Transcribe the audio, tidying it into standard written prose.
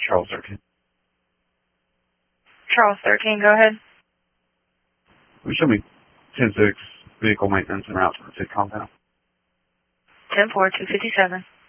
Charles 13. Charles 13, go ahead. Will you show me 10-6 vehicle maintenance and route to the compound? 10-4, 257.